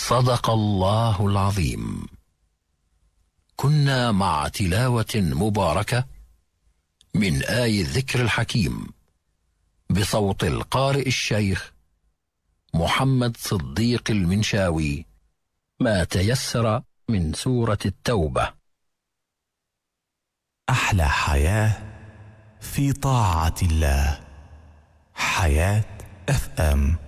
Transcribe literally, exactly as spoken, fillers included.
صدق الله العظيم. كنا مع تلاوة مباركة من آي الذكر الحكيم بصوت القارئ الشيخ محمد صديق المنشاوي، ما تيسر من سورة التوبة. أحلى حياة في طاعة الله. حياة اف ام.